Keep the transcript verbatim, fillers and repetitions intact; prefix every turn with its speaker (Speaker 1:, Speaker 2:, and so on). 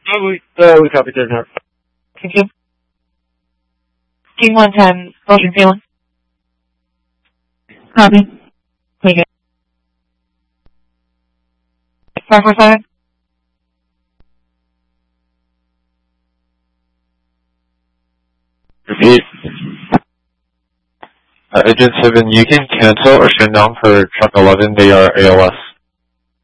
Speaker 1: Oh, we, uh, we copy third heart.
Speaker 2: Thank you. King one ten, Ocean Feeling. Copy. Take it. five four seven.
Speaker 3: Repeat. Uh, Agent seven, you can cancel or shut down for truck eleven. They are A L S.